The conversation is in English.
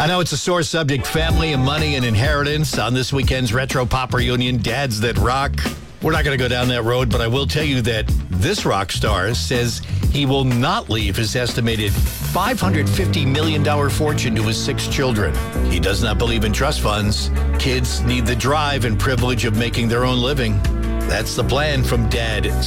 I know it's a sore subject, family and money and inheritance. On this weekend's Retro Pop Reunion, Dads That Rock. We're not going to go down that road, but I will tell you that this rock star says he will not leave his estimated $550 million fortune to his 6 children. He does not believe in trust funds. Kids need the drive and privilege of making their own living. That's the plan from Dad